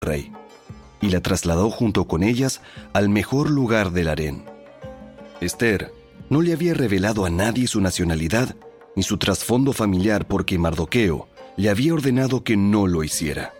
rey, y la trasladó junto con ellas al mejor lugar del harén. Ester no le había revelado a nadie su nacionalidad ni su trasfondo familiar porque Mardoqueo le había ordenado que no lo hiciera.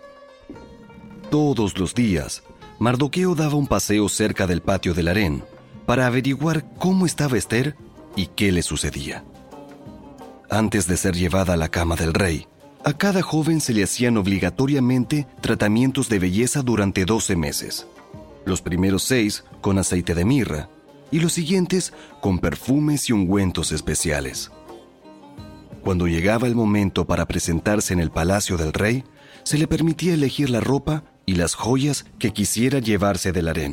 Todos los días, Mardoqueo daba un paseo cerca del patio del harén para averiguar cómo estaba Ester y qué le sucedía. Antes de ser llevada a la cama del rey, a cada joven se le hacían obligatoriamente tratamientos de belleza durante 12 meses. Los primeros 6 con aceite de mirra y los siguientes con perfumes y ungüentos especiales. Cuando llegaba el momento para presentarse en el palacio del rey, se le permitía elegir la ropa y las joyas que quisiera llevarse del harén.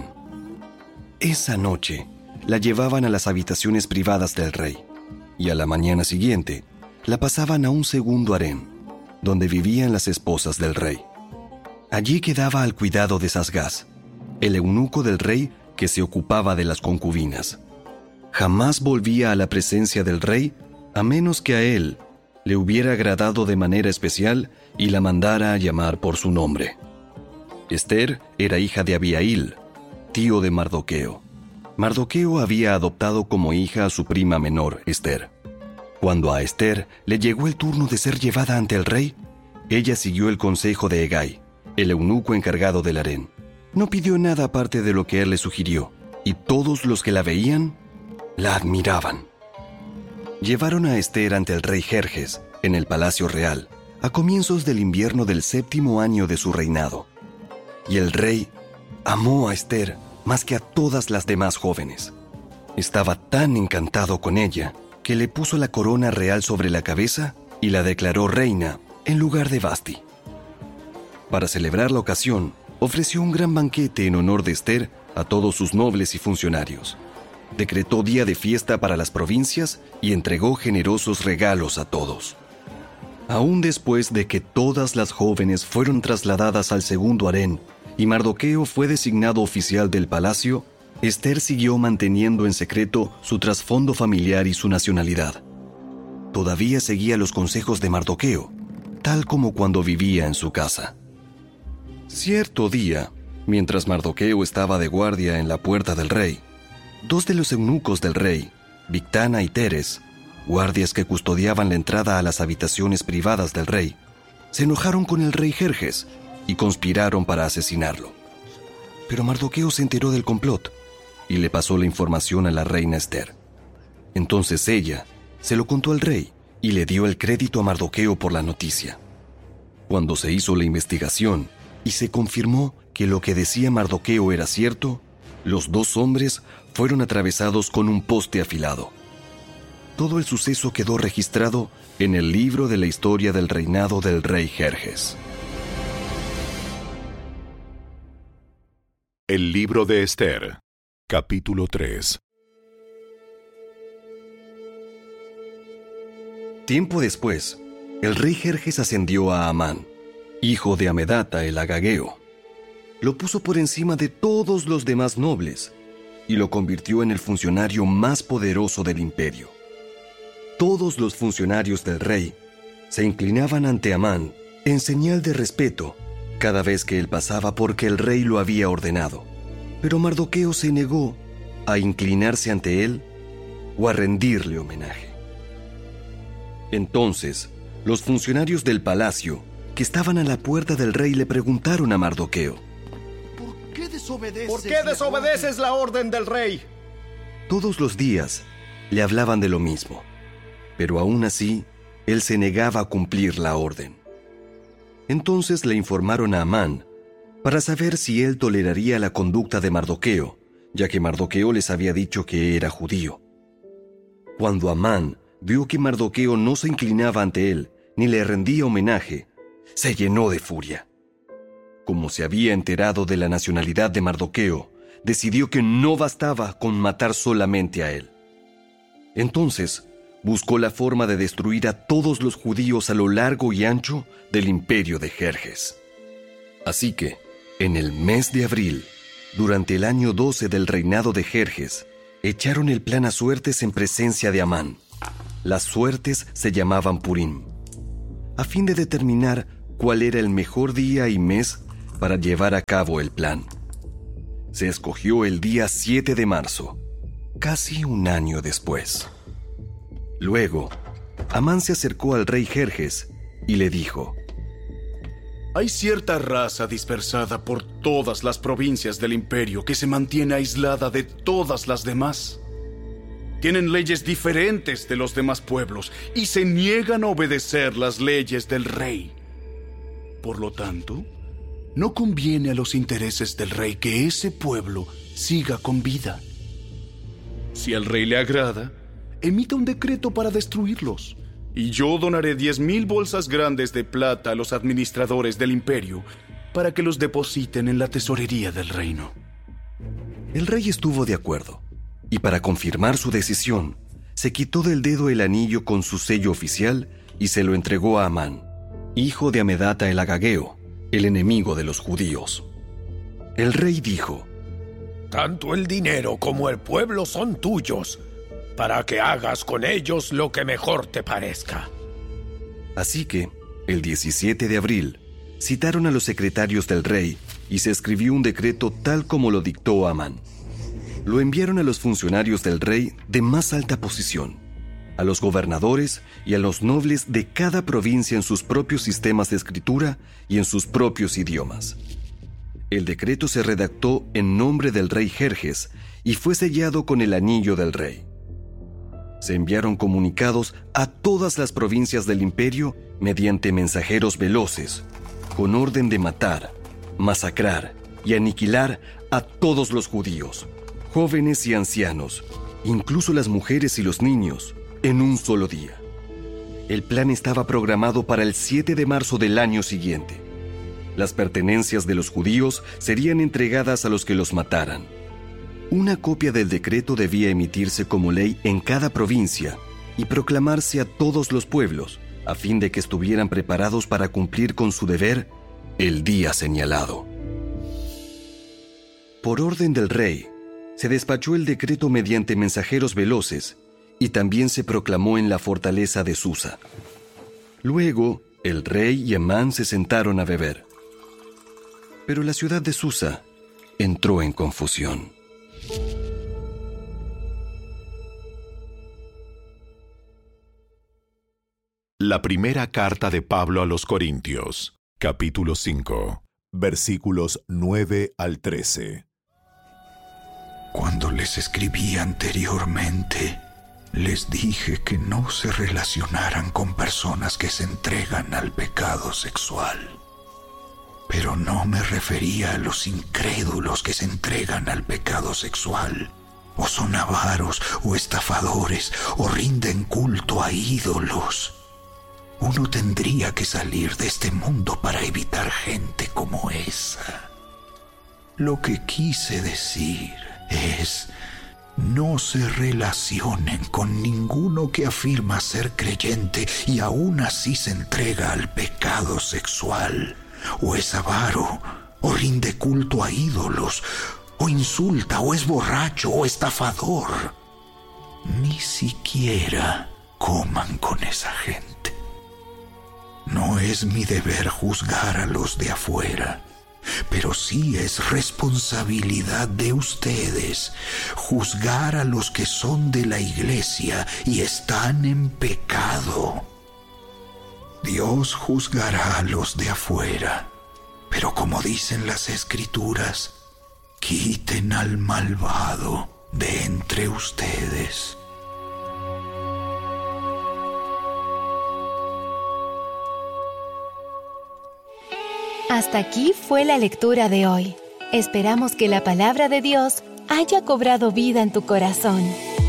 Esa noche la llevaban a las habitaciones privadas del rey y a la mañana siguiente la pasaban a un segundo harén, donde vivían las esposas del rey. Allí quedaba al cuidado de Sasgás, el eunuco del rey que se ocupaba de las concubinas. Jamás volvía a la presencia del rey a menos que a él le hubiera agradado de manera especial y la mandara a llamar por su nombre. Ester era hija de Abihail, tío de Mardoqueo. Mardoqueo había adoptado como hija a su prima menor, Ester. Cuando a Ester le llegó el turno de ser llevada ante el rey, ella siguió el consejo de Hegai, el eunuco encargado del harén. No pidió nada aparte de lo que él le sugirió, y todos los que la veían la admiraban. Llevaron a Ester ante el rey Jerjes, en el palacio real, a comienzos del invierno del 7º año de su reinado. Y el rey amó a Ester más que a todas las demás jóvenes. Estaba tan encantado con ella que le puso la corona real sobre la cabeza y la declaró reina en lugar de Vasti. Para celebrar la ocasión, ofreció un gran banquete en honor de Ester a todos sus nobles y funcionarios. Decretó día de fiesta para las provincias y entregó generosos regalos a todos. Aún después de que todas las jóvenes fueron trasladadas al segundo harén y Mardoqueo fue designado oficial del palacio, Ester siguió manteniendo en secreto su trasfondo familiar y su nacionalidad. Todavía seguía los consejos de Mardoqueo, tal como cuando vivía en su casa. Cierto día, mientras Mardoqueo estaba de guardia en la puerta del rey, 2 de los eunucos del rey, Bigtana y Teres, guardias que custodiaban la entrada a las habitaciones privadas del rey, se enojaron con el rey Jerjes y conspiraron para asesinarlo. Pero Mardoqueo se enteró del complot y le pasó la información a la reina Ester. Entonces ella se lo contó al rey y le dio el crédito a Mardoqueo por la noticia. Cuando se hizo la investigación y se confirmó que lo que decía Mardoqueo era cierto, los 2 hombres fueron atravesados con un poste afilado. Todo el suceso quedó registrado en el libro de la historia del reinado del rey Jerjes. El libro de Ester, capítulo 3. Tiempo después, el rey Jerjes ascendió a Amán, hijo de Amedata el agageo. Lo puso por encima de todos los demás nobles y lo convirtió en el funcionario más poderoso del imperio. Todos los funcionarios del rey se inclinaban ante Amán en señal de respeto cada vez que él pasaba porque el rey lo había ordenado. Pero Mardoqueo se negó a inclinarse ante él o a rendirle homenaje. Entonces, los funcionarios del palacio, que estaban a la puerta del rey, le preguntaron a Mardoqueo: ¿Por qué desobedeces la orden del rey? Todos los días le hablaban de lo mismo, pero aún así, él se negaba a cumplir la orden. Entonces le informaron a Amán para saber si él toleraría la conducta de Mardoqueo, ya que Mardoqueo les había dicho que era judío. Cuando Amán vio que Mardoqueo no se inclinaba ante él ni le rendía homenaje, se llenó de furia. Como se había enterado de la nacionalidad de Mardoqueo, decidió que no bastaba con matar solamente a él. Entonces, buscó la forma de destruir a todos los judíos a lo largo y ancho del imperio de Jerjes. Así que, en el mes de abril, durante el año 12 del reinado de Jerjes, echaron el plan a suertes en presencia de Amán. Las suertes se llamaban Purim, a fin de determinar cuál era el mejor día y mes para llevar a cabo el plan. Se escogió el día 7 de marzo, casi un año después. Luego, Amán se acercó al rey Jerjes y le dijo: Hay cierta raza dispersada por todas las provincias del imperio que se mantiene aislada de todas las demás. Tienen leyes diferentes de los demás pueblos y se niegan a obedecer las leyes del rey. Por lo tanto, no conviene a los intereses del rey que ese pueblo siga con vida. Si al rey le agrada, emita un decreto para destruirlos, y yo donaré 10,000 bolsas grandes de plata a los administradores del imperio para que los depositen en la tesorería del reino. El rey estuvo de acuerdo, y para confirmar su decisión, se quitó del dedo el anillo con su sello oficial y se lo entregó a Amán, hijo de Amedata el Agageo, el enemigo de los judíos. El rey dijo: Tanto el dinero como el pueblo son tuyos, para que hagas con ellos lo que mejor te parezca. Así que, el 17 de abril, citaron a los secretarios del rey y se escribió un decreto tal como lo dictó Amán. Lo enviaron a los funcionarios del rey de más alta posición, a los gobernadores y a los nobles de cada provincia en sus propios sistemas de escritura y en sus propios idiomas. El decreto se redactó en nombre del rey Jerjes y fue sellado con el anillo del rey. Se enviaron comunicados a todas las provincias del imperio mediante mensajeros veloces, con orden de matar, masacrar y aniquilar a todos los judíos, jóvenes y ancianos, incluso las mujeres y los niños, en un solo día. El plan estaba programado para el 7 de marzo del año siguiente. Las pertenencias de los judíos serían entregadas a los que los mataran. Una copia del decreto debía emitirse como ley en cada provincia y proclamarse a todos los pueblos, a fin de que estuvieran preparados para cumplir con su deber el día señalado. Por orden del rey, se despachó el decreto mediante mensajeros veloces y también se proclamó en la fortaleza de Susa. Luego, el rey y Amán se sentaron a beber. Pero la ciudad de Susa entró en confusión. La primera carta de Pablo a los Corintios, capítulo 5, versículos 9 al 13. Cuando les escribí anteriormente, les dije que no se relacionaran con personas que se entregan al pecado sexual. Pero no me refería a los incrédulos que se entregan al pecado sexual, o son avaros, o estafadores, o rinden culto a ídolos. Uno tendría que salir de este mundo para evitar gente como esa. Lo que quise decir es: no se relacionen con ninguno que afirma ser creyente y aún así se entrega al pecado sexual, o es avaro, o rinde culto a ídolos, o insulta, o es borracho, o estafador. Ni siquiera coman con esa gente. No es mi deber juzgar a los de afuera, pero sí es responsabilidad de ustedes juzgar a los que son de la iglesia y están en pecado. Dios juzgará a los de afuera, pero como dicen las Escrituras, quiten al malvado de entre ustedes. Hasta aquí fue la lectura de hoy. Esperamos que la palabra de Dios haya cobrado vida en tu corazón.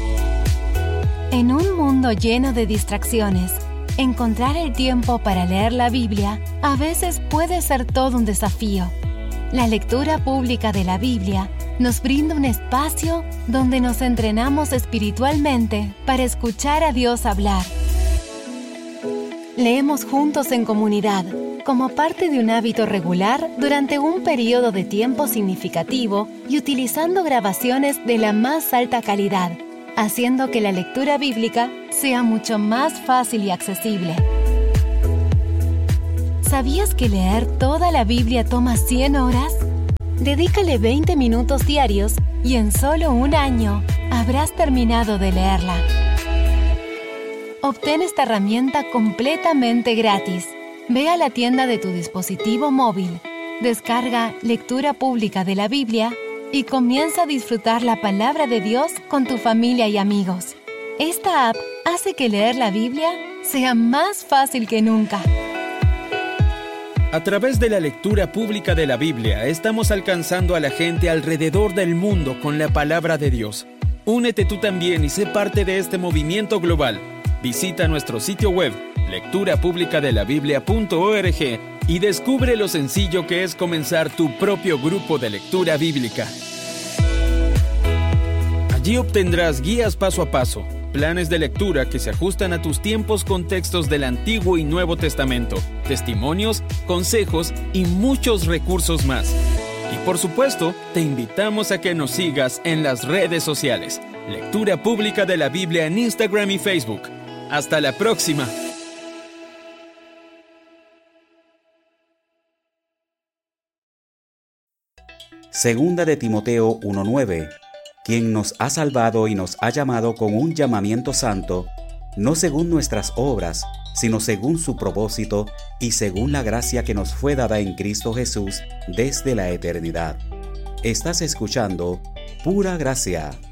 En un mundo lleno de distracciones, encontrar el tiempo para leer la Biblia a veces puede ser todo un desafío. La lectura pública de la Biblia nos brinda un espacio donde nos entrenamos espiritualmente para escuchar a Dios hablar. Leemos juntos en comunidad, como parte de un hábito regular durante un periodo de tiempo significativo y utilizando grabaciones de la más alta calidad, haciendo que la lectura bíblica sea mucho más fácil y accesible. ¿Sabías que leer toda la Biblia toma 100 horas? Dedícale 20 minutos diarios y en solo un año habrás terminado de leerla. Obtén esta herramienta completamente gratis. Ve a la tienda de tu dispositivo móvil, descarga Lectura Pública de la Biblia y comienza a disfrutar la palabra de Dios con tu familia y amigos. Esta app hace que leer la Biblia sea más fácil que nunca. A través de la lectura pública de la Biblia, estamos alcanzando a la gente alrededor del mundo con la palabra de Dios. Únete tú también y sé parte de este movimiento global. Visita nuestro sitio web, lecturapublicadelabiblia.org, y descubre lo sencillo que es comenzar tu propio grupo de lectura bíblica. Allí obtendrás guías paso a paso, planes de lectura que se ajustan a tus tiempos con textos del Antiguo y Nuevo Testamento, testimonios, consejos y muchos recursos más. Y por supuesto, te invitamos a que nos sigas en las redes sociales. Lectura Pública de la Biblia en Instagram y Facebook. ¡Hasta la próxima! Segunda de Timoteo 1:9, quien nos ha salvado y nos ha llamado con un llamamiento santo, no según nuestras obras, sino según su propósito y según la gracia que nos fue dada en Cristo Jesús desde la eternidad. Estás escuchando Pura Gracia.